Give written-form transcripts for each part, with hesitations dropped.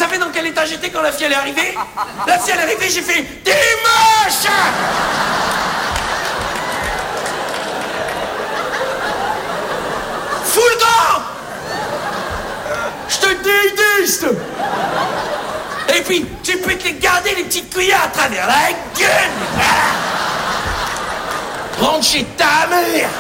savez dans quel état j'étais quand la fille elle est arrivée? La fille elle est arrivée, j'ai fait « T'es moche !» Fous le camp! Je te déteste! Et puis, tu peux te les garder les petites cuillères à travers la gueule! Rentre chez ta mère!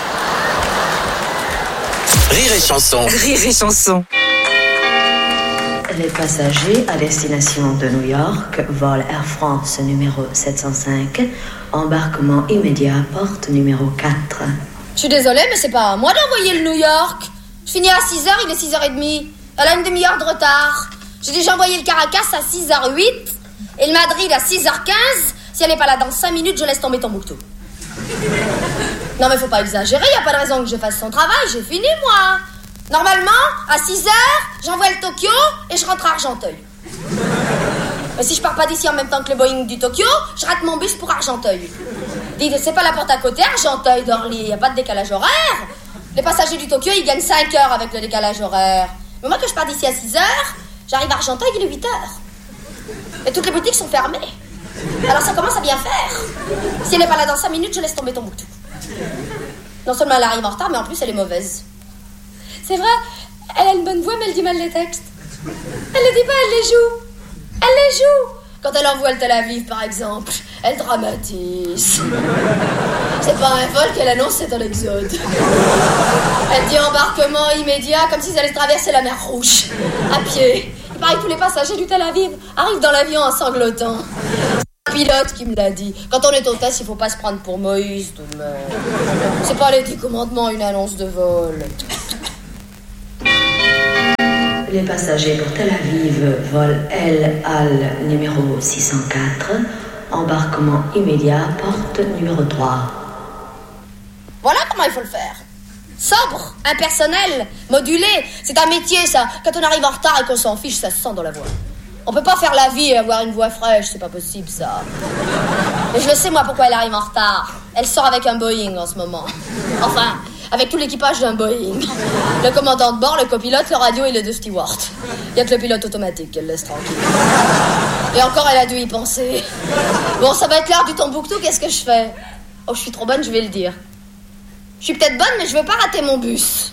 Rire et chanson. Rire et chanson. Les passagers à destination de New York, vol Air France numéro 705, embarquement immédiat, porte numéro 4. Je suis désolée, mais c'est pas à moi d'envoyer le New York. Je finis à 6h, il est 6h30. Elle a une demi-heure de retard. J'ai déjà envoyé le Caracas à 6h08 et le Madrid à 6h15. Si elle n'est pas là dans 5 minutes, je laisse tomber Tombouctou. Non mais faut pas exagérer, y a pas de raison que je fasse son travail, j'ai fini moi. Normalement, à 6h, j'envoie le Tokyo et je rentre à Argenteuil. Mais si je pars pas d'ici en même temps que le Boeing du Tokyo, je rate mon bus pour Argenteuil. Dites, c'est pas la porte à côté, Argenteuil d'Orly, y a pas de décalage horaire. Les passagers du Tokyo, ils gagnent 5 heures avec le décalage horaire. Mais moi, que je pars d'ici à 6h, j'arrive à Argenteuil, il est 8h. Et toutes les boutiques sont fermées. Alors ça commence à bien faire. Si elle n'est pas là dans 5 minutes, je laisse tomber Tombouctou. Non seulement elle arrive en retard, mais en plus elle est mauvaise. C'est vrai, elle a une bonne voix, mais elle dit mal les textes. Elle les dit pas, elle les joue. Elle les joue. Quand elle envoie le Tel Aviv, par exemple, elle dramatise. C'est pas un vol qu'elle annonce, c'est un exode. Elle dit embarquement immédiat, comme s'ils allaient traverser la mer Rouge, à pied. Il paraît que tous les passagers du Tel Aviv arrivent dans l'avion en sanglotant. C'est un pilote qui me l'a dit. Quand on est hôtesse, il faut pas se prendre pour Moïse, tout de même. C'est pas les 10 commandements, une annonce de vol. Les passagers pour Tel Aviv, vol El Al numéro 604, embarquement immédiat, porte numéro 3. Voilà comment il faut le faire. Sobre, impersonnel, modulé. C'est un métier, ça. Quand on arrive en retard et qu'on s'en fiche, ça se sent dans la voix. On peut pas faire la vie et avoir une voix fraîche, c'est pas possible, ça. Mais je le sais, moi, pourquoi elle arrive en retard. Elle sort avec un Boeing en ce moment. Enfin, avec tout l'équipage d'un Boeing. Le commandant de bord, le copilote, le radio et les 2 stewards. Il y a que le pilote automatique qu'elle laisse tranquille. Et encore, elle a dû y penser. Bon, ça va être l'heure du Tombouctou, qu'est-ce que je fais? Oh, je suis trop bonne, je vais le dire. Je suis peut-être bonne, mais je veux pas rater mon bus.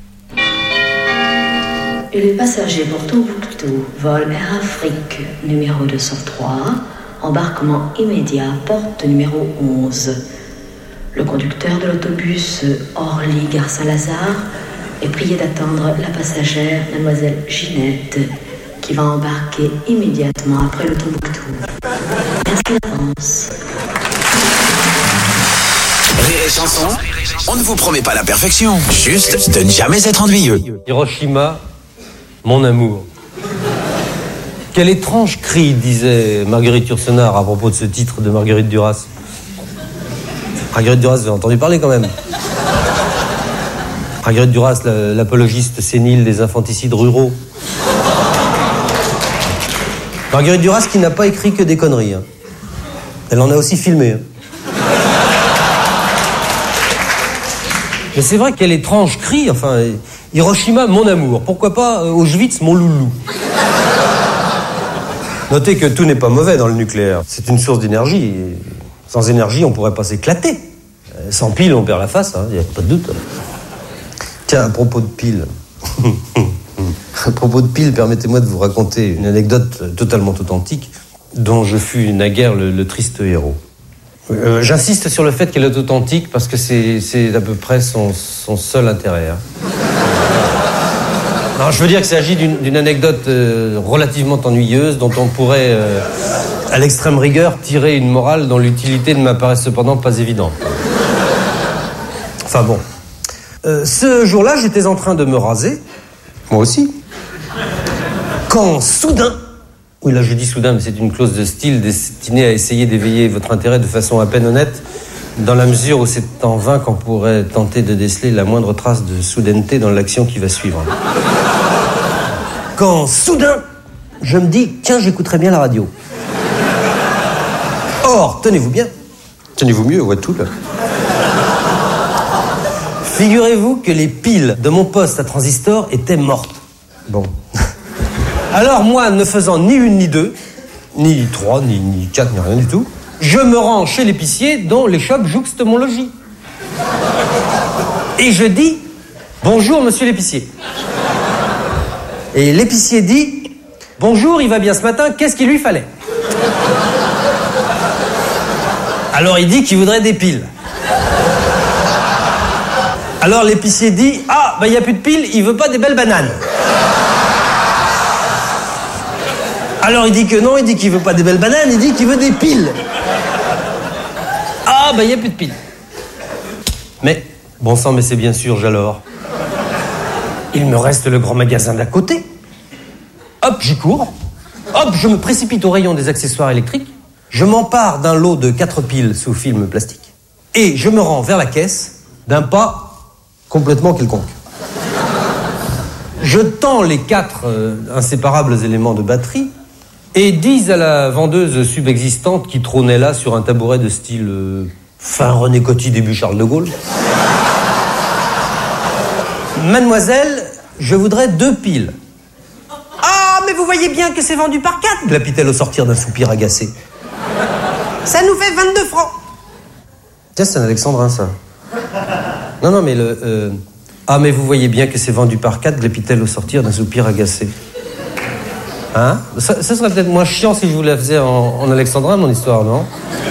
Et les passagers pour Tombouctou, vol Air Afrique numéro 203, embarquement immédiat, porte numéro 11. Le conducteur de l'autobus Orly-Gare Saint-Lazare est prié d'attendre la passagère mademoiselle Ginette, qui va embarquer immédiatement après le Tombouctou. Merci d'avance. Rire et chanson, on ne vous promet pas la perfection, juste de ne jamais être ennuyeux. Hiroshima, mon amour. Quel étrange cri, disait Marguerite Yourcenar à propos de ce titre de Marguerite Duras. Marguerite Duras, vous avez entendu parler quand même. Marguerite Duras, l'apologiste sénile des infanticides ruraux. Marguerite Duras qui n'a pas écrit que des conneries. Hein. Elle en a aussi filmé. Hein. Mais c'est vrai quel étrange cri, enfin, Hiroshima, mon amour. Pourquoi pas Auschwitz, mon loulou. Notez que tout n'est pas mauvais dans le nucléaire. C'est une source d'énergie. Sans énergie, on pourrait pas s'éclater. Sans pile, on perd la face, il n'y a pas de doute. Tiens, à propos de pile... à propos de pile, permettez-moi de vous raconter une anecdote totalement authentique dont je fus naguère le triste héros. J'insiste sur le fait qu'elle est authentique parce que c'est à peu près son seul intérêt. Hein. Alors, je veux dire qu'il s'agit d'une anecdote relativement ennuyeuse dont on pourrait, à l'extrême rigueur, tirer une morale dont l'utilité ne m'apparaît cependant pas évidente. Enfin bon. Ce jour-là, j'étais en train de me raser, moi aussi, quand soudain... Oui, là je dis soudain, mais c'est une clause de style destinée à essayer d'éveiller votre intérêt de façon à peine honnête, dans la mesure où c'est en vain qu'on pourrait tenter de déceler la moindre trace de soudaineté dans l'action qui va suivre. Quand soudain, je me dis, tiens, j'écouterais bien la radio. Or, tenez-vous bien, tenez-vous mieux, ouais, tout là. Figurez-vous que les piles de mon poste à transistor étaient mortes. Bon... Alors moi, ne faisant ni une ni deux, ni trois, ni quatre, ni rien du tout, je me rends chez l'épicier dont l'échoppe jouxte mon logis. Et je dis « Bonjour, monsieur l'épicier ». Et l'épicier dit « Bonjour, il va bien ce matin, qu'est-ce qu'il lui fallait ?» Alors il dit qu'il voudrait des piles. Alors l'épicier dit « Ah, il n'y a plus de piles, il veut pas des belles bananes. » Alors il dit que non, il dit qu'il veut pas des belles bananes, il dit qu'il veut des piles. Ah, il n'y a plus de piles. Mais, bon sang, mais c'est bien sûr, Jalor. Il me reste le grand magasin d'à côté. Hop, j'y cours. Hop, je me précipite au rayon des accessoires électriques. Je m'empare d'un lot de 4 piles sous film plastique. Et je me rends vers la caisse d'un pas complètement quelconque. Je tends les 4 inséparables éléments de batterie et dis à la vendeuse subexistante qui trônait là sur un tabouret de style fin René Coty, début Charles de Gaulle. Mademoiselle, je voudrais 2 piles. Ah, mais vous voyez bien que c'est vendu par 4, glapit-elle au sortir d'un soupir agacé. Ça nous fait 22 francs. Tiens, c'est un alexandrin, ça. Non, mais le... Ah, mais vous voyez bien que c'est vendu par 4, glapit-elle au sortir d'un soupir agacé. Hein? Ça serait peut-être moins chiant si je vous la faisais en alexandrin, mon histoire, non?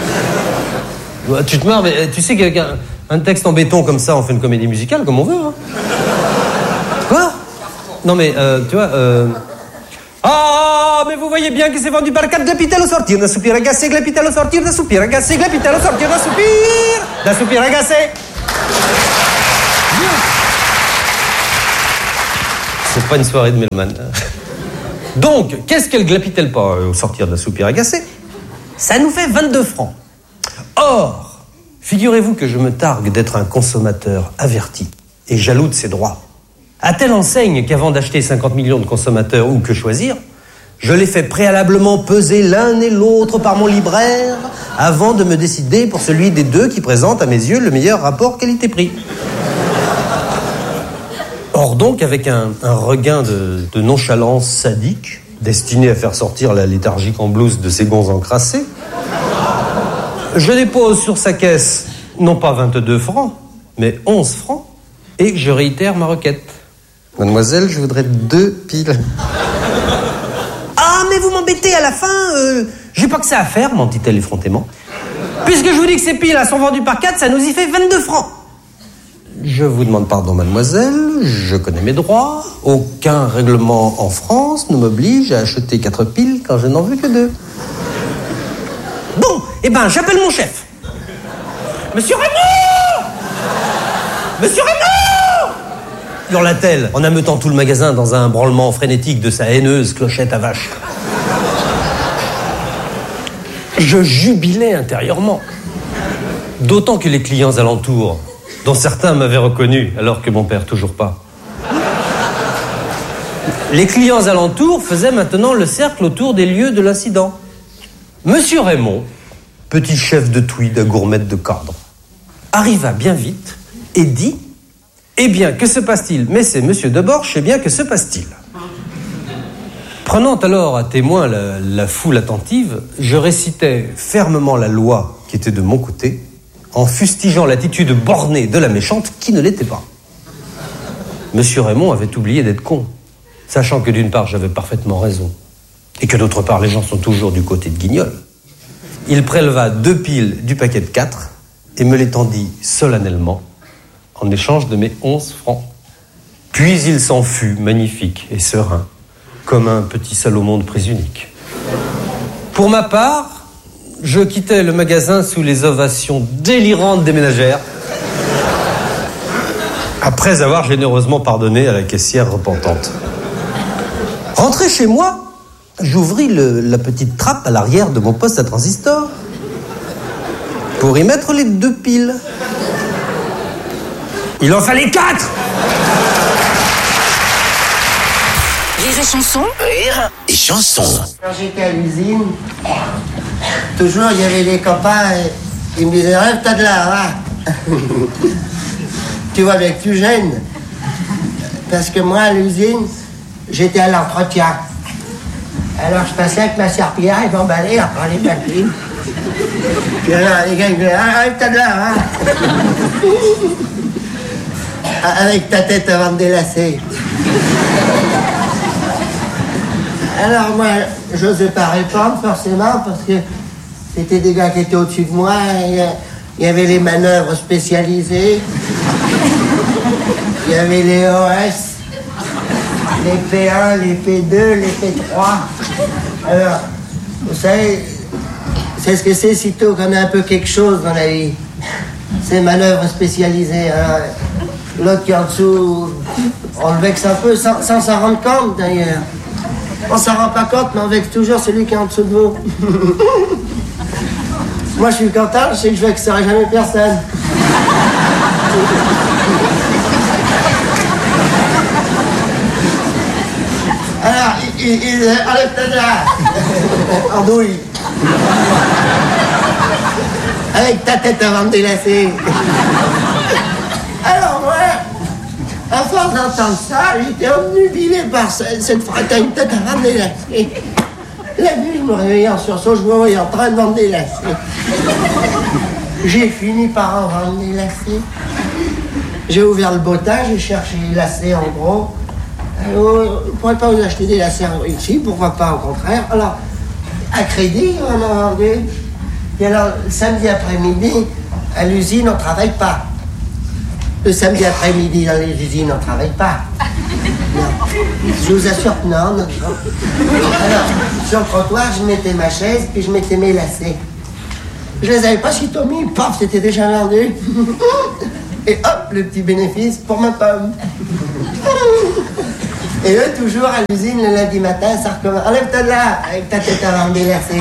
Tu te marres, mais tu sais qu'avec un texte en béton comme ça, on fait une comédie musicale comme on veut, hein? Quoi? Non, mais, tu vois, Ah, mais vous voyez bien que c'est vendu par 4, glapit-elle au sortir d'un soupir agacé, glapit-elle au sortir d'un soupir agacé, glapit-elle au sortir d'un soupir agacé. C'est pas une soirée de mélomane. Donc, qu'est-ce qu'elle glapit-elle pas au sortir d'un soupir agacé? Ça nous fait 22 francs. Or, figurez-vous que je me targue d'être un consommateur averti et jaloux de ses droits. À telle enseigne qu'avant d'acheter 50 millions de consommateurs ou que choisir, je les fais préalablement peser l'un et l'autre par mon libraire avant de me décider pour celui des deux qui présente à mes yeux le meilleur rapport qualité-prix. Or donc, avec un regain de nonchalance sadique, destiné à faire sortir la léthargique en blouse de ses gonds encrassés, je dépose sur sa caisse, non pas 22 francs, mais 11 francs, et je réitère ma requête. Mademoiselle, je voudrais 2 piles. Ah, mais vous m'embêtez à la fin, j'ai pas que ça à faire, mentit-elle effrontément. Puisque je vous dis que ces piles sont vendues par 4, ça nous y fait 22 francs. Je vous demande pardon, mademoiselle, je connais mes droits. Aucun règlement en France ne m'oblige à acheter 4 piles quand je n'en veux que 2. Bon, j'appelle mon chef. Monsieur Raymond! Monsieur Raymond! Hurla-t-elle en ameutant tout le magasin dans un branlement frénétique de sa haineuse clochette à vache. Je jubilais intérieurement. D'autant que les clients alentours, dont certains m'avaient reconnu, alors que mon père toujours pas. Les clients alentours faisaient maintenant le cercle autour des lieux de l'incident. Monsieur Raymond, petit chef de tweed à gourmette de cadre, arriva bien vite et dit « Eh bien, que se passe-t-il ? Mais c'est monsieur Deborche, eh bien, que se passe-t-il » Prenant alors à témoin la foule attentive, je récitais fermement la loi qui était de mon côté, en fustigeant l'attitude bornée de la méchante qui ne l'était pas. Monsieur Raymond avait oublié d'être con, sachant que d'une part j'avais parfaitement raison, et que d'autre part les gens sont toujours du côté de Guignol. Il préleva 2 piles du paquet de 4 et me les tendit solennellement en échange de mes 11 francs. Puis il s'en fut magnifique et serein, comme un petit Salomon de prise unique. Pour ma part, je quittais le magasin sous les ovations délirantes des ménagères, après avoir généreusement pardonné à la caissière repentante. Rentré chez moi, j'ouvris la petite trappe à l'arrière de mon poste à transistor pour y mettre les 2 piles. Il en fallait 4! Rire et chanson. Rire et chanson. Quand j'étais à l'usine, toujours il y avait des copains qui me disaient « Rêve, t'as de l'art, hein ?» Tu vois bien que tu gênes. Parce que moi, à l'usine, j'étais à l'entretien. Alors je passais avec ma serpillière et m'emballais après les machines. Puis alors les gars ils me disaient, arrête de là, hein. Avec ta tête avant de délasser. Alors moi, j'osais pas répondre forcément parce que c'était des gars qui étaient au-dessus de moi. Il y avait les manœuvres spécialisées. Il y avait les OS, les P1, les P2, les P3. Alors, vous savez, c'est ce que c'est sitôt qu'on a un peu quelque chose dans la vie. Ces manœuvres spécialisées. Alors, l'autre qui est en dessous, on le vexe un peu sans s'en rendre compte d'ailleurs. On s'en rend pas compte, mais on vexe toujours celui qui est en dessous de vous. Moi je suis content, je sais que je vexerai jamais personne. Alors, il enlève-toi de là. Andouille. Avec ta tête avant de délasser. Alors moi, à force d'entendre ça, j'étais obnubilé par cette phrase, t'as une tête avant de délasser. La nuit, je me réveillais en sursaut, je me voyais en train de m'en délasser. J'ai fini par en me délasser. J'ai ouvert le bottage, j'ai cherché les lacets en gros. On ne pourrait pas vous acheter des lacets ici, pourquoi pas au contraire. Alors, à crédit, on en vendait. Et alors, le samedi après-midi, à l'usine, on ne travaille pas. Le samedi après-midi, dans les usines, on ne travaille pas. Non. Je vous assure que non. Alors, sur le trottoir, je mettais ma chaise, puis je mettais mes lacets. Je les avais pas sitôt mis, paf, c'était déjà vendu. Et hop, le petit bénéfice pour ma pomme. Et eux, toujours à l'usine, le lundi matin, ça recommence. Enlève-toi de là, avec ta tête avant de délasser.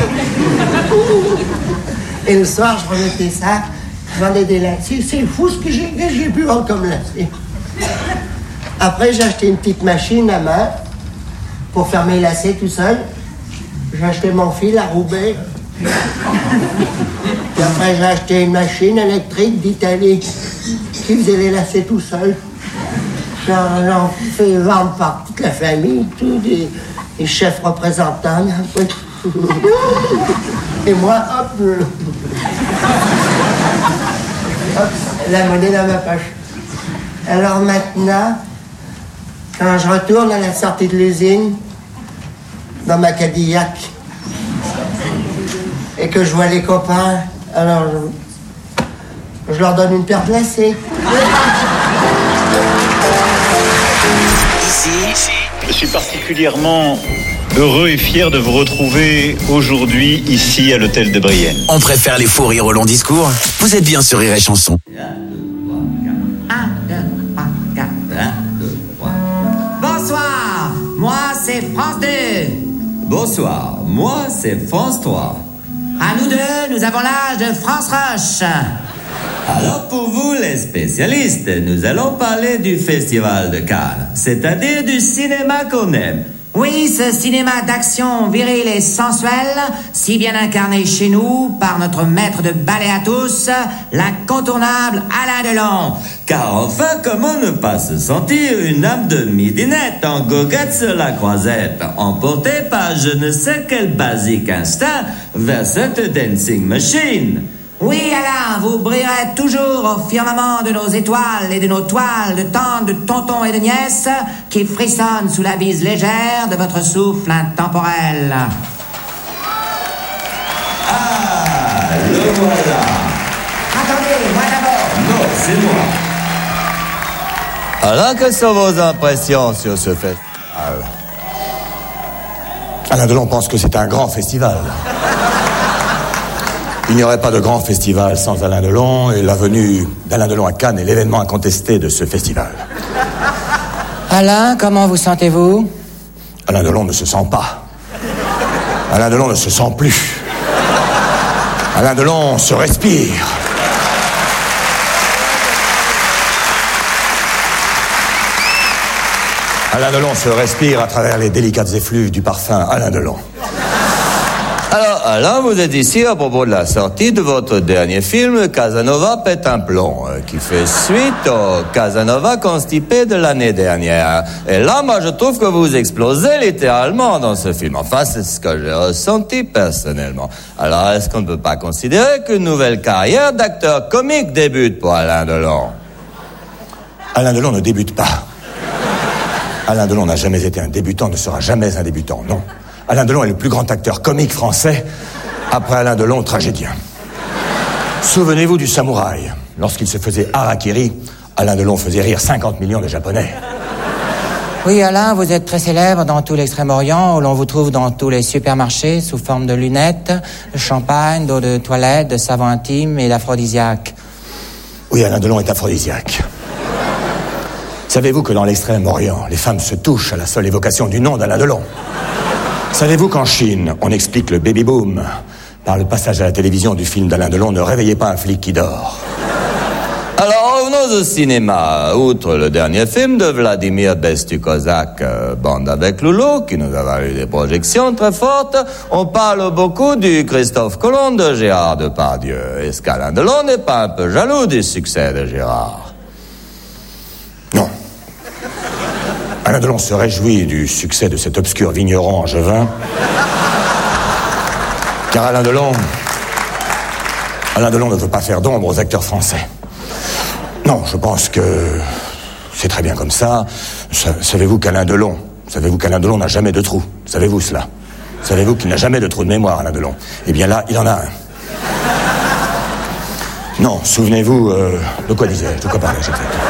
Et le soir, je remettais ça, je vendais des lacets. C'est fou ce que j'ai pu vendre comme lacets. Après, j'ai acheté une petite machine à main pour faire mes lacets tout seul. J'ai acheté mon fil à Roubaix. Puis après, j'ai acheté une machine électrique d'Italie qui faisait les lacets tout seul. J'en fais vendre par toute la famille, tous des chefs représentants. Et moi, hop, la monnaie dans ma poche. Alors maintenant, quand je retourne à la sortie de l'usine, dans ma Cadillac, et que je vois les copains, alors je leur donne une paire de lacets. Je suis particulièrement heureux et fier de vous retrouver aujourd'hui ici à l'hôtel de Brienne. On préfère les fous rires au long discours. Vous êtes bien sur Rire et Chanson. 1, 2, 3, 4. 1, 2, 3. Bonsoir, moi c'est France 2. Bonsoir, moi c'est France 3. À nous deux, nous avons l'âge de France Roche. Alors pour vous les spécialistes, nous allons parler du Festival de Cannes, c'est-à-dire du cinéma qu'on aime. Oui, ce cinéma d'action viril et sensuel, si bien incarné chez nous par notre maître de ballet à tous, l'incontournable Alain Delon. Car enfin, comment ne pas se sentir une âme de midinette en goguette sur la croisette, emportée par je ne sais quel basique instinct vers cette dancing machine. Oui, Alain, vous brillerez toujours au firmament de nos étoiles et de nos toiles de tantes, de tontons et de nièces qui frissonnent sous la bise légère de votre souffle intemporel. Ah, le voilà. Attendez, moi d'abord. Non, c'est moi. Alors, quelles sont vos impressions sur ce festival? Alain Delon pense que c'est un grand festival. Il n'y aurait pas de grand festival sans Alain Delon, et la venue d'Alain Delon à Cannes est l'événement incontesté de ce festival. Alain, comment vous sentez-vous? Alain Delon ne se sent pas. Alain Delon ne se sent plus. Alain Delon se respire. Alain Delon se respire à travers les délicates effluves du parfum Alain Delon. Alors, Alain, vous êtes ici à propos de la sortie de votre dernier film, Casanova pète un plomb, qui fait suite au Casanova constipé de l'année dernière. Et là, moi, je trouve que vous explosez littéralement dans ce film. Enfin, c'est ce que j'ai ressenti personnellement. Alors, est-ce qu'on ne peut pas considérer qu'une nouvelle carrière d'acteur comique débute pour Alain Delon? Alain Delon ne débute pas. Alain Delon n'a jamais été un débutant, ne sera jamais un débutant, non. Alain Delon est le plus grand acteur comique français, après Alain Delon, tragédien. Souvenez-vous du samouraï. Lorsqu'il se faisait harakiri, Alain Delon faisait rire 50 millions de Japonais. Oui, Alain, vous êtes très célèbre dans tout l'Extrême-Orient, où l'on vous trouve dans tous les supermarchés sous forme de lunettes, de champagne, d'eau de toilette, de savon intime et d'aphrodisiaque. Oui, Alain Delon est aphrodisiaque. Savez-vous que dans l'Extrême-Orient, les femmes se touchent à la seule évocation du nom d'Alain Delon? Savez-vous qu'en Chine, on explique le baby-boom par le passage à la télévision du film d'Alain Delon « Ne réveillez pas un flic qui dort ». Alors, revenons au cinéma. Outre le dernier film de Vladimir Bestukozak, Bande avec Loulou, qui nous a valu des projections très fortes, on parle beaucoup du Christophe Colomb de Gérard Depardieu. Est-ce qu'Alain Delon n'est pas un peu jaloux du succès de Gérard? Non. Alain Delon se réjouit du succès de cet obscur vigneron angevin. Car Alain Delon ne veut pas faire d'ombre aux acteurs français. Non, je pense que c'est très bien comme ça. Savez-vous qu'Alain Delon n'a jamais de trou? Savez-vous cela? Savez-vous qu'il n'a jamais de trou de mémoire, Alain Delon? Eh bien là, il en a un. Non, souvenez-vous, de quoi disais-je? De quoi parlais-je exactement?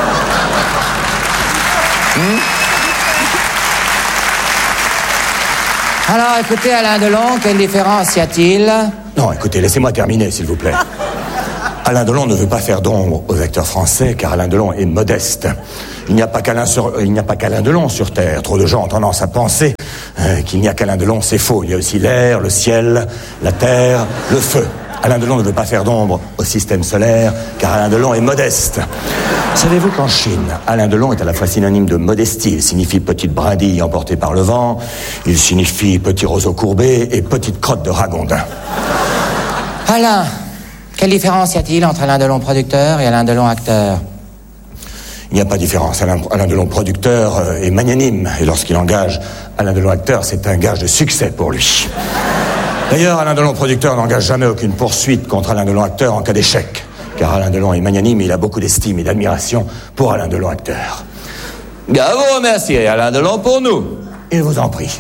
Alors, écoutez, Alain Delon, quelle différence y a-t-il? Non, écoutez, laissez-moi terminer, s'il vous plaît. Alain Delon ne veut pas faire d'ombre aux acteurs français, car Alain Delon est modeste. Il n'y a pas qu'Alain Delon sur Terre. Trop de gens ont tendance à penser qu'il n'y a qu'Alain Delon, c'est faux. Il y a aussi l'air, le ciel, la terre, le feu. Alain Delon ne veut pas faire d'ombre au système solaire, car Alain Delon est modeste. Savez-vous qu'en Chine, Alain Delon est à la fois synonyme de modestie. Il signifie petite brindille emportée par le vent, il signifie petit roseau courbé et petite crotte de ragondin. Alain, quelle différence y a-t-il entre Alain Delon producteur et Alain Delon acteur? Il n'y a pas de différence. Alain Delon producteur est magnanime, et lorsqu'il engage Alain Delon acteur, c'est un gage de succès pour lui. D'ailleurs, Alain Delon producteur n'engage jamais aucune poursuite contre Alain Delon acteur en cas d'échec. Car Alain Delon est magnanime et il a beaucoup d'estime et d'admiration pour Alain Delon acteur. Bien, vous remerciez Alain Delon pour nous. Il vous en prie.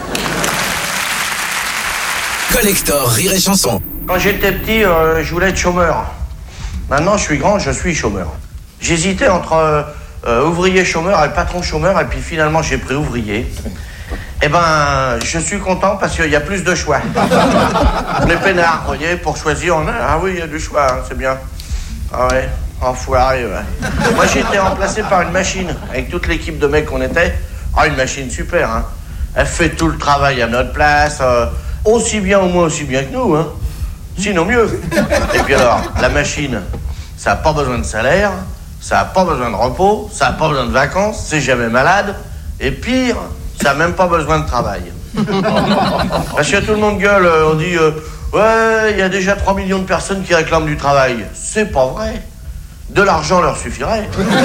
Collector Rire et Chanson. Quand j'étais petit, je voulais être chômeur. Maintenant, je suis grand, je suis chômeur. J'hésitais entre ouvrier chômeur et patron chômeur, et puis finalement, j'ai pris ouvrier. Eh ben, je suis content parce qu'il y a plus de choix. Les peinards, vous voyez, pour choisir, ah oui, il y a du choix, hein, c'est bien. Ah ouais, enfoiré, ouais. Moi, j'ai été remplacé par une machine, avec toute l'équipe de mecs qu'on était. Ah, une machine super, hein. Elle fait tout le travail à notre place, aussi bien, au moins aussi bien que nous, hein. Sinon mieux. Et puis alors, la machine, ça n'a pas besoin de salaire, ça n'a pas besoin de repos, ça n'a pas besoin de vacances, c'est jamais malade. Et pire, ça n'a même pas besoin de travail. Parce que tout le monde gueule, on dit ouais, il y a déjà 3 millions de personnes qui réclament du travail. C'est pas vrai. De l'argent leur suffirait.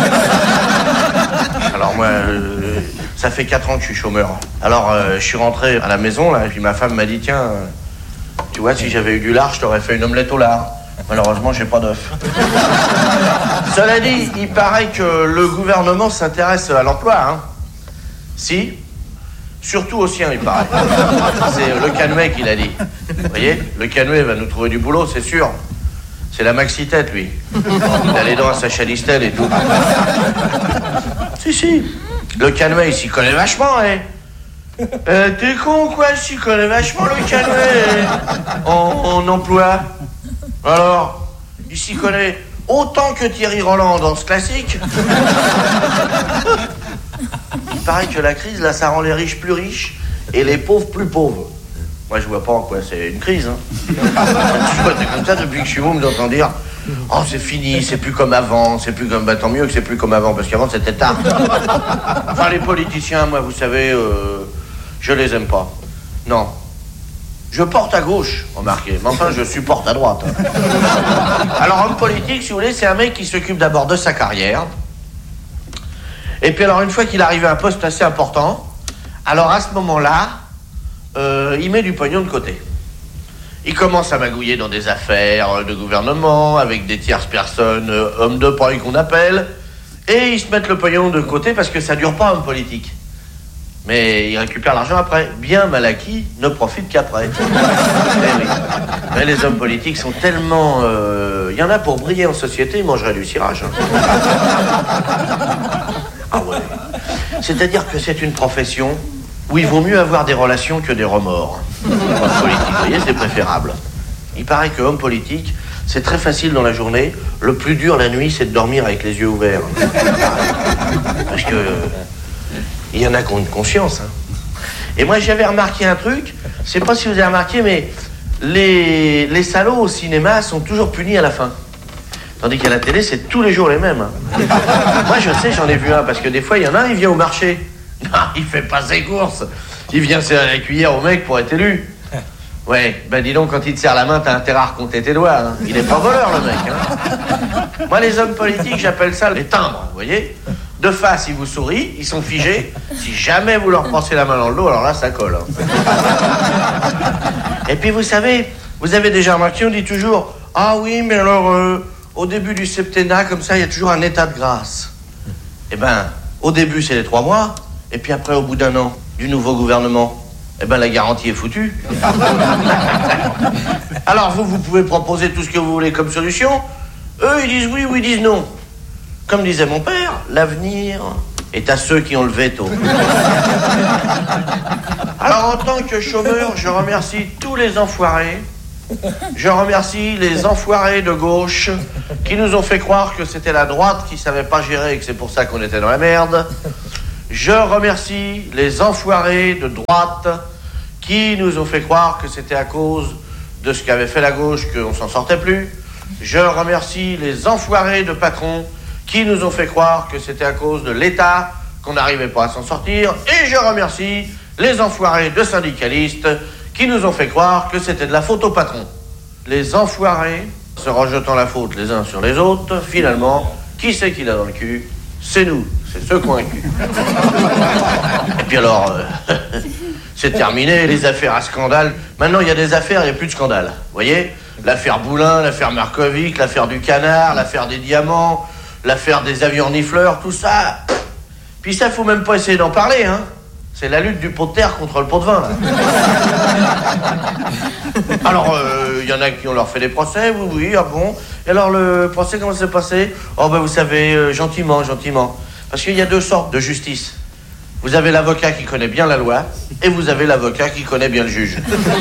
Alors moi, ça fait 4 ans que je suis chômeur. Alors je suis rentré à la maison, là, et puis ma femme m'a dit tiens, tu vois, si j'avais eu du lard, je t'aurais fait une omelette au lard. Malheureusement, j'ai pas d'œuf. Cela dit, il paraît que le gouvernement s'intéresse à l'emploi, hein. Si. Surtout au sien, il paraît. C'est le Canouet qui l'a dit. Vous voyez, le Canouet va nous trouver du boulot, c'est sûr. C'est la maxi-tête, lui. Il a les dents à sa chalistelle et tout. Si. Le Canouet, il s'y connaît vachement, hein. T'es con, quoi? Il s'y connaît vachement, le Canouet, en emploi. Alors, il s'y connaît autant que Thierry Roland dans ce classique. Il paraît que la crise, là, ça rend les riches plus riches et les pauvres plus pauvres. Moi, je vois pas en quoi c'est une crise, hein. C'est comme ça depuis que je suis môme d'entendre dire « Oh, c'est fini, c'est plus comme avant, c'est plus comme... » Bah, tant mieux que c'est plus comme avant, parce qu'avant, c'était tard. Enfin, les politiciens, moi, vous savez, je les aime pas. Non. Je porte à gauche, remarquez, mais enfin, je supporte à droite. Hein. Alors, homme politique, si vous voulez, c'est un mec qui s'occupe d'abord de sa carrière. Et puis alors, une fois qu'il arrive à un poste assez important, alors à ce moment-là, il met du pognon de côté. Il commence à magouiller dans des affaires de gouvernement, avec des tierces personnes, hommes de paille qu'on appelle, et ils se mettent le pognon de côté parce que ça dure pas, homme politique. Mais il récupère l'argent après. Bien mal acquis ne profite qu'après. Oui. Mais les hommes politiques sont tellement... Il y en a pour briller en société, ils mangeraient du cirage. Hein. Ah ouais. C'est-à-dire que c'est une profession où il vaut mieux avoir des relations que des remords. Homme politique, vous voyez, c'est préférable. Il paraît que homme politique, c'est très facile dans la journée. Le plus dur la nuit, c'est de dormir avec les yeux ouverts. Parce que... il y en a qui ont une conscience. Hein. Et moi, j'avais remarqué un truc. Je sais pas si vous avez remarqué, mais les salauds au cinéma sont toujours punis à la fin. Tandis qu'à la télé, c'est tous les jours les mêmes. Hein. Moi, je sais, j'en ai vu un, parce que des fois, il y en a un, il vient au marché. Non, il fait pas ses courses. Il vient serrer la cuillère au mec pour être élu. Ouais, ben dis donc, quand il te serre la main, t'as intérêt à recompter tes doigts. Hein. Il est pas voleur, le mec. Hein. Moi, les hommes politiques, j'appelle ça les timbres, vous voyez. De face, ils vous sourient, ils sont figés. Si jamais vous leur passez la main dans le dos, alors là, ça colle. Hein. Et puis, vous savez, vous avez déjà remarqué, on dit toujours « Ah oui, mais alors, au début du septennat, comme ça, il y a toujours un état de grâce. » Eh ben, au début, c'est les 3 mois. Et puis après, au bout d'1 an, du nouveau gouvernement, eh ben, la garantie est foutue. Alors, vous pouvez proposer tout ce que vous voulez comme solution. Eux, ils disent oui ou ils disent non. Comme disait mon père, l'avenir est à ceux qui ont le veto. Alors, en tant que chômeur, je remercie tous les enfoirés. Je remercie les enfoirés de gauche qui nous ont fait croire que c'était la droite qui savait pas gérer et que c'est pour ça qu'on était dans la merde. Je remercie les enfoirés de droite qui nous ont fait croire que c'était à cause de ce qu'avait fait la gauche qu'on s'en sortait plus. Je remercie les enfoirés de patrons qui nous ont fait croire que c'était à cause de l'État qu'on n'arrivait pas à s'en sortir. Et je remercie les enfoirés de syndicalistes qui nous ont fait croire que c'était de la faute au patron. Les enfoirés, se rejetant la faute les uns sur les autres, finalement, qui c'est qui l'a dans le cul? C'est nous, c'est ceux qui ont un cul. Et puis alors, c'est terminé, les affaires à scandale. Maintenant, il y a des affaires, il n'y a plus de scandale. Vous voyez? L'affaire Boulin, l'affaire Markovic, l'affaire du canard, l'affaire des diamants, l'affaire des avions renifleurs, tout ça. Puis ça, faut même pas essayer d'en parler, hein. C'est la lutte du pot de terre contre le pot de vin, là. Alors, il y en a qui ont leur fait des procès, oui, ah bon. Et alors, le procès, comment ça s'est passé? Oh, ben, vous savez, gentiment. Parce qu'il y a 2 sortes de justice. Vous avez l'avocat qui connaît bien la loi, et vous avez l'avocat qui connaît bien le juge.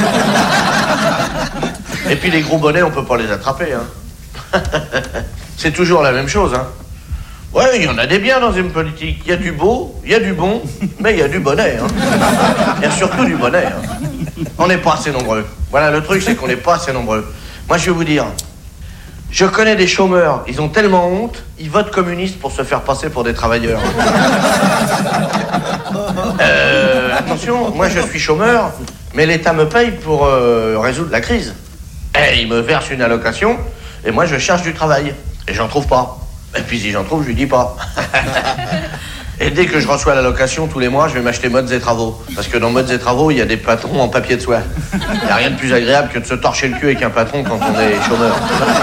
Et puis, les gros bonnets, on peut pas les attraper, hein. C'est toujours la même chose, hein. Ouais, il y en a des biens dans une politique. Il y a du beau, il y a du bon, mais il y a du bonnet. Hein. Il y a surtout du bonnet. Hein. On n'est pas assez nombreux. Voilà, le truc, c'est qu'on n'est pas assez nombreux. Moi, je vais vous dire, je connais des chômeurs, ils ont tellement honte, ils votent communistes pour se faire passer pour des travailleurs. Attention, moi, je suis chômeur, mais l'État me paye pour résoudre la crise. Et il me verse une allocation, et moi, je cherche du travail. Et j'en trouve pas. Et puis si j'en trouve, je lui dis pas. Et dès que je reçois l'allocation tous les mois, je vais m'acheter Modes et Travaux. Parce que dans Modes et Travaux, il y a des patrons en papier de soie. Il n'y a rien de plus agréable que de se torcher le cul avec un patron quand on est chômeur.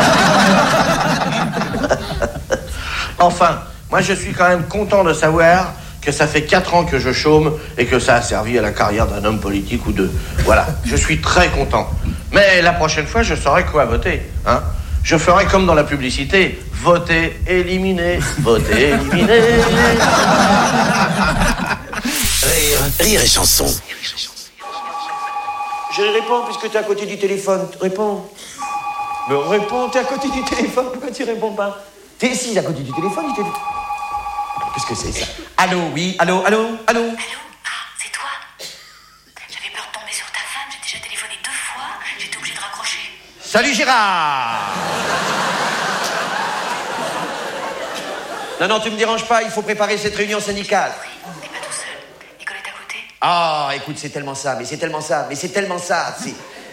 Enfin, moi je suis quand même content de savoir que ça fait 4 ans que je chôme et que ça a servi à la carrière d'un homme politique ou 2. Voilà, je suis très content. Mais la prochaine fois, je saurai quoi voter, hein. Je ferai comme dans la publicité, voter, éliminer, voter, éliminer. Rire et chanson. Je réponds puisque tu es à côté du téléphone. Réponds. Mais réponds, tu es à côté du téléphone, pourquoi tu réponds pas? T'es ici à côté du téléphone, il t'est... Qu'est-ce que c'est ça? Allô, oui, allô? Allô? Ah, c'est toi? J'avais peur de tomber sur ta femme, j'ai déjà téléphoné 2 fois, j'étais obligée de raccrocher. Salut Gérard! Non, tu me déranges pas, il faut préparer cette réunion syndicale. Oui, t'es pas tout seul. Nicole est à côté. Ah, écoute, c'est tellement ça.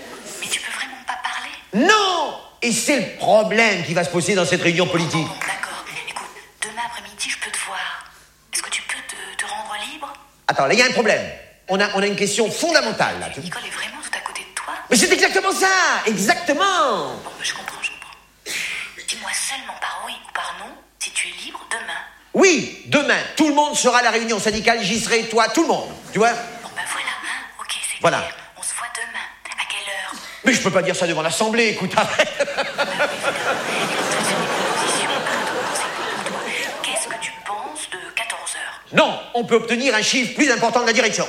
Non. Et c'est le problème qui va se poser dans cette réunion politique. Bon, d'accord. Écoute, demain après-midi, je peux te voir. Est-ce que tu peux te rendre libre? Attends, là, il y a un problème. On a une question fondamentale, là. Nicole est vraiment tout à côté de toi? Mais c'est exactement ça. Exactement. Bon, je comprends. Dis-moi seulement par oui ou par non si tu es libre demain. Oui, demain. Tout le monde sera à la réunion syndicale. J'y serai, toi, tout le monde. Tu vois? Bon, ben voilà, hein. Ok, c'est voilà. clair. On se voit demain. À quelle heure? Mais je peux pas dire ça devant l'Assemblée, écoute, arrête. Qu'est-ce que tu penses de 14h? Non, on peut obtenir un chiffre plus important de la direction.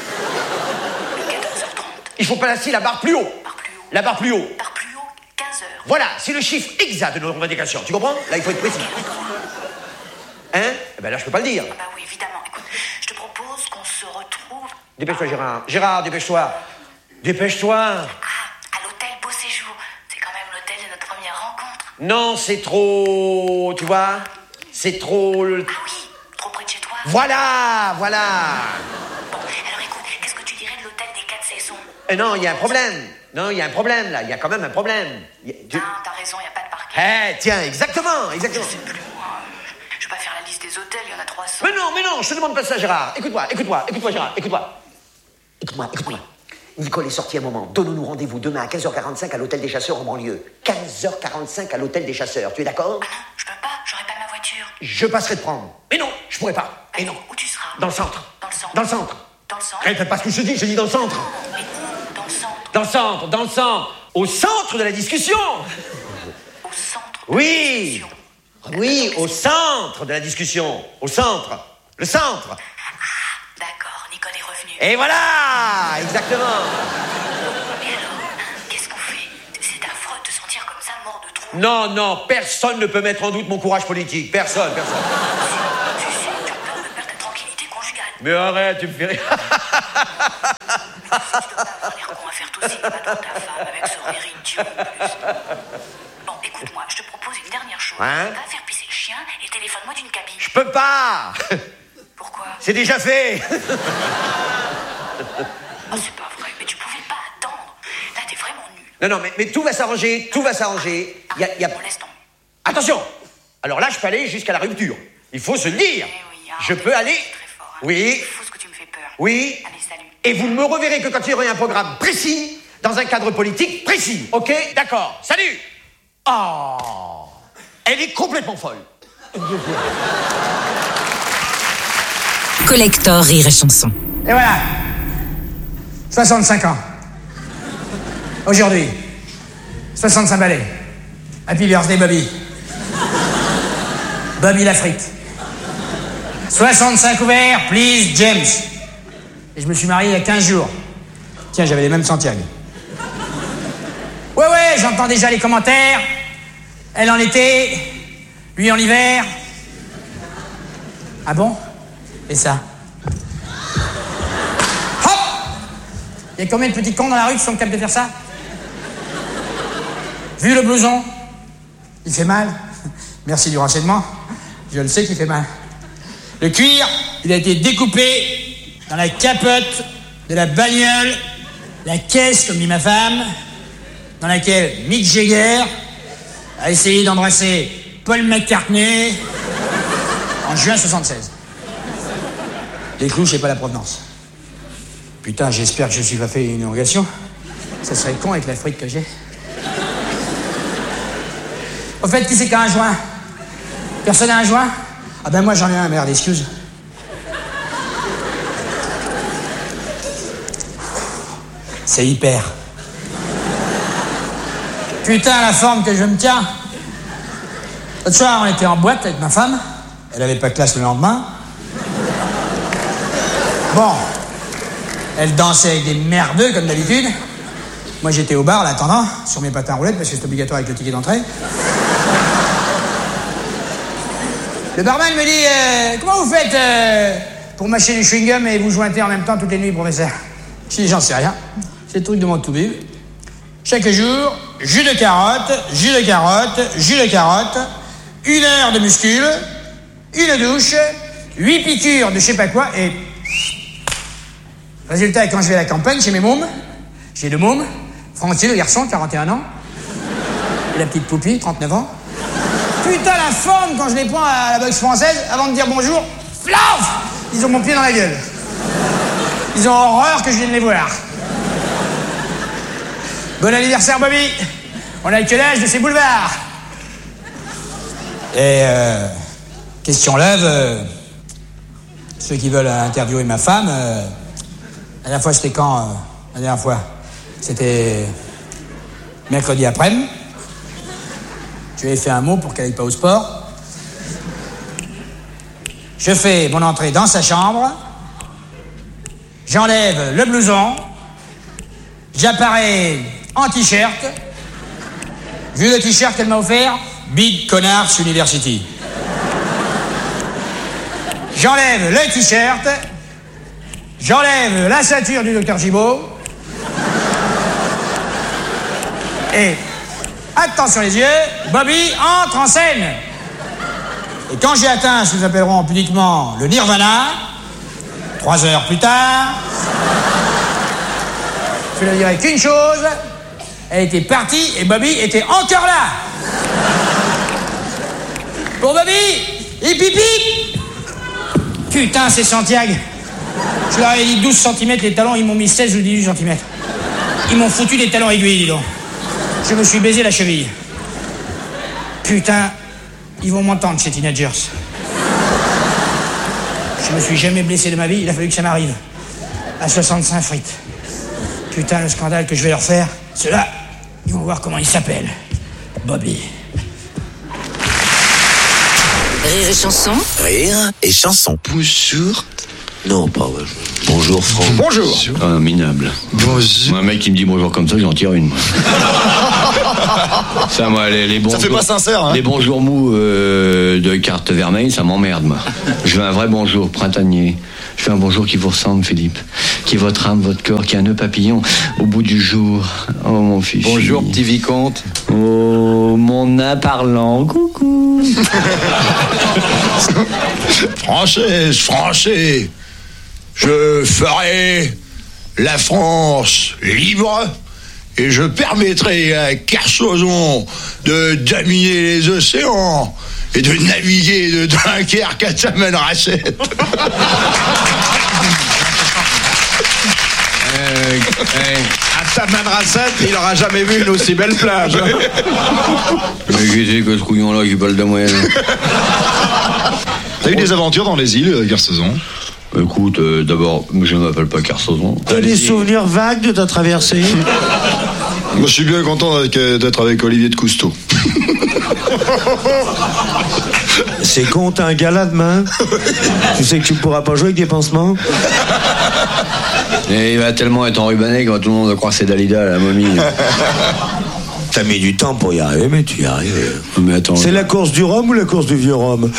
14h30. Il faut placer la barre plus haut. La barre plus haut. Barre plus haut, 15h. Voilà, c'est le chiffre exact de nos revendications. Tu comprends? Là, il faut être précis. Hein? Eh ben là, je peux pas le dire. Ah bah oui, évidemment. Écoute, je te propose qu'on se retrouve... Dépêche-toi, Gérard. Gérard, dépêche-toi. Dépêche-toi. À l'hôtel Beau Séjour. C'est quand même l'hôtel de notre première rencontre. Non, c'est trop... Tu vois? C'est trop... Ah oui, trop près de chez toi. Voilà. Bon, alors écoute, qu'est-ce que tu dirais de l'hôtel des 4 saisons? Non, il y a un problème. Non, il y a un problème, là. Il y a quand même un problème. Non, t'as raison, il n'y a pas de parking. Tiens, exactement. Je sais plus, moi. Je vais pas faire la liste des hôtels, il y en a 300. Mais non, je te demande pas ça, Gérard. Écoute-moi, Gérard, écoute-moi. Nicole est sortie un moment. Donnons-nous rendez-vous demain à 15h45 à l'hôtel des chasseurs en banlieue. 15h45 à l'hôtel des chasseurs. Tu es d'accord? Ah non, je peux pas, j'aurai pas ma voiture. Je passerai te prendre. Mais non, je pourrai pas. Et non. Où tu seras? Dans le centre. Dans le centre. Répète pas ce que je dis dans le centre. Mais où? Dans le centre. Dans le centre. Au centre de la discussion. Au centre de la discussion. Oui, au centre de la discussion. Au centre. Le centre. D'accord, Nicole est revenue. Et voilà, exactement. Mais alors, qu'est-ce qu'on fait? C'est affreux de se sentir comme ça, mort de trouille. Non, personne ne peut mettre en doute mon courage politique. Personne. Tu as peur de perdre ta tranquillité conjugale. Mais arrête, tu me fais rire. Tu dois pas avoir l'air con à faire tousser les patrons de ta femme avec ce rire idiot en plus. Bon, écoute-moi, je te propose une dernière chose. Hein? Va faire pisser le chien et téléphone-moi d'une cabine. Je peux pas. Pourquoi? C'est déjà fait. Oh, c'est pas vrai, mais tu pouvais pas attendre. Là, t'es vraiment nul. Non, mais tout va s'arranger, Bon, laisse tomber. Attention. Alors là, je peux aller jusqu'à la rupture. Il faut se le dire. Je peux aller... Oui. C'est fou ce que tu me fais peur. Oui. Allez, salut. Et vous ne me reverrez que quand il y aura un programme précis, dans un cadre politique précis. Ok? D'accord. Salut. Oh. Elle est complètement folle. Collector Rire et Chanson. Et voilà. 65 ans. Aujourd'hui. 65 balais. Happy birthday, Bobby. Bobby la frite. 65 ouverts, please, James. Et je me suis marié il y a 15 jours. Tiens, j'avais les mêmes Santiago. Ouais, j'entends déjà les commentaires. Elle en été, lui en hiver. Ah bon? Et ça? Hop! Il y a combien de petits cons dans la rue qui sont capables de faire ça? Vu le blouson? Il fait mal. Merci du renseignement. Je le sais qu'il fait mal. Le cuir, il a été découpé dans la capote de la bagnole, la caisse, comme dit ma femme, dans laquelle Mick Jagger a essayé d'embrasser Paul McCartney en juin 76. Les clous, je sais pas la provenance. Putain, j'espère que je suis pas fait une érogation. Ça serait con avec la frite que j'ai. Au fait, qui c'est qui a un joint? Personne n'a un joint? Ah ben moi j'en ai un, merde, excuse. C'est hyper. Putain, la forme que je me tiens. L'autre soir, on était en boîte avec ma femme. Elle avait pas classe le lendemain. Bon. Elle dansait avec des merdeux, comme d'habitude. Moi, j'étais au bar, là, attendant, sur mes patins à roulettes, parce que c'est obligatoire avec le ticket d'entrée. Le barman me dit, comment vous faites pour mâcher du chewing-gum et vous jointer en même temps toutes les nuits, professeur? Je dis, j'en sais rien. C'est le truc de mon toubib. Chaque jour, jus de carotte, 1 heure de muscule, une douche, 8 piqûres de je sais pas quoi, et... Résultat, quand je vais à la campagne, chez mes mômes, j'ai 2 mômes, Francky, le garçon, 41 ans, Et la petite Poupie, 39 ans. Putain, la forme, quand je les prends à la boxe française, avant de dire bonjour, flaf, ils ont mon pied dans la gueule. Ils ont horreur que je vienne les voir. Bon anniversaire, Bobby. On a que l'âge de ces boulevards. Et question lève, ceux qui veulent interviewer ma femme, la dernière fois c'était quand la dernière fois c'était mercredi après-midi. Je lui ai fait un mot pour qu'elle n'aille pas au sport. Je fais mon entrée dans sa chambre. J'enlève le blouson. J'apparais en t-shirt. Vu le t-shirt qu'elle m'a offert, Big Connards University. J'enlève le t-shirt. J'enlève la ceinture du docteur Gibault. Et, attention les yeux, Bobby entre en scène. Et quand j'ai atteint ce que nous appellerons pudiquement le nirvana, 3 heures plus tard, je ne dirais qu'une chose, elle était partie et Bobby était encore là. Pour Bobby, hip hip hip. Putain, c'est Santiago. Je leur ai dit 12 cm les talons, ils m'ont mis 16 ou 18 cm. Ils m'ont foutu des talons aiguilles, dis donc. Je me suis baisé la cheville. Putain, ils vont m'entendre chez Teenagers. Je me suis jamais blessé de ma vie, il a fallu que ça m'arrive. À 65 frites. Putain, le scandale que je vais leur faire, ceux-là, ils vont voir comment il s'appelle. Bobby. Rire et chanson. Rire et chanson. Bonjour. Non, pas ouais. Bonjour, Franck. Bonjour. Un minable. Bonjour. Moi, un mec qui me dit bonjour comme ça, j'en tire une. Ça, moi, les bons. Ça fait pas sincère, hein. Les bonjours mous de carte vermeille, ça m'emmerde, moi. Je veux un vrai bonjour printanier. Je veux un bonjour qui vous ressemble, Philippe. Qui est votre âme, votre corps, qui a un nœud papillon au bout du jour. Oh, mon fils. Bonjour, petit vicomte. Oh, mon nain parlant. Coucou. Français. Je ferai la France libre et je permettrai à Kersozon de dominer les océans et de naviguer de Dunkerque à Tamanrasset. À Tamanrasset, il n'aura jamais vu une aussi belle plage. Mais qu'est-ce que ce couillon-là qui parle de moi? T'as eu des aventures dans les îles, Kersozon? Écoute, d'abord, je ne m'appelle pas Kersozon. T'as des souvenirs vagues de ta traversée? Moi, je suis bien content d'être avec Olivier de Cousteau. C'est con, t'as un gala demain. Tu sais que tu pourras pas jouer avec des pansements. Et il va tellement être enrubanné que tout le monde va croire que c'est Dalida, la momie. T'as mis du temps pour y arriver, mais tu y arrives. Mais attends. C'est la course du Rhum ou la course du vieux Rhum?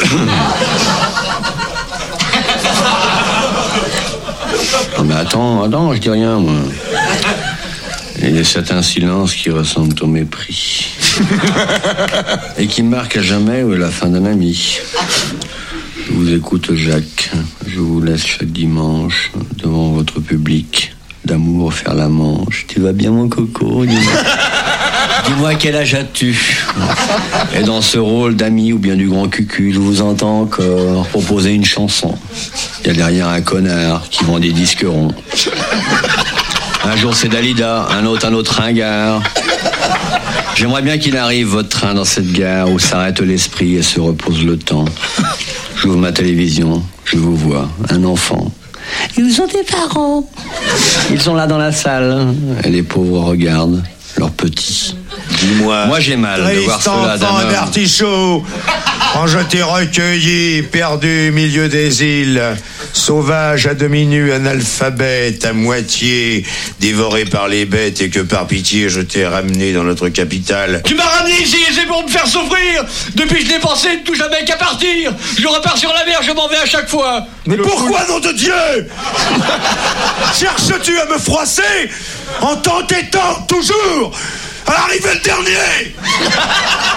Non mais attends, je dis rien, moi. Il y a certains silences qui ressemblent au mépris. Et qui marquent à jamais la fin d'un ami. Je vous écoute, Jacques. Je vous laisse chaque dimanche devant votre public d'amour faire la manche. Tu vas bien, mon coco? Dis-moi quel âge as-tu? Et dans ce rôle d'ami ou bien du grand cucu, je vous entends encore proposer une chanson. Il y a derrière un connard qui vend des disques ronds. Un jour c'est Dalida, un autre ringard. J'aimerais bien qu'il arrive votre train dans cette gare où s'arrête l'esprit et se repose le temps. J'ouvre ma télévision, je vous vois, un enfant. Et où sont tes parents? Ils sont là dans la salle. Et les pauvres regardent leurs petits. Dis-moi. Moi j'ai mal de voir cela d'un homme. D'artichaut, quand je t'ai recueilli, perdu au milieu des îles, sauvage à demi nu, analphabète, à moitié, dévoré par les bêtes, et que par pitié je t'ai ramené dans notre capitale. Tu m'as ramené ici et c'est pour me faire souffrir. Depuis je l'ai pensé, ne touche jamais qu'à partir. Je repars sur la mer, je m'en vais à chaque fois. Mais pourquoi, nom de Dieu? Cherches-tu à me froisser en t'entêtant toujours à arriver le dernier?